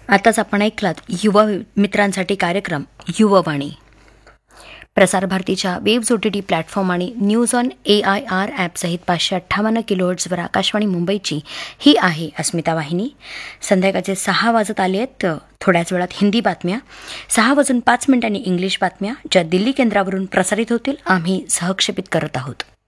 आताच आपण ऐकलात युवा मित्रांसाठी कार्यक्रम युववाणी. प्रसार भारतीच्या वेव्स OTT प्लॅटफॉर्म आणि न्यूज ऑन AIR ॲपसहित 558 किलोहर्ट्झवर आकाशवाणी मुंबईची ही आहे अस्मिता वाहिनी. संध्याकाळचे 6 वाजत आले आहेत. थोड्याच वेळात हिंदी बातम्या, 6:05 इंग्लिश बातम्या ज्या दिल्ली केंद्रावरून प्रसारित होतील आम्ही सहक्षेपित करत आहोत.